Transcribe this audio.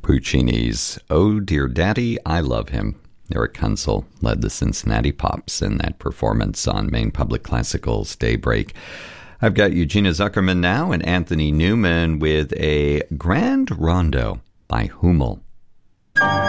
Puccini's "Oh Dear Daddy, I Love Him." Eric Kunzel led the Cincinnati Pops in that performance on Maine Public Classical's Daybreak. I've got Eugenia Zuckerman now and Anthony Newman with a Grand Rondo by Hummel.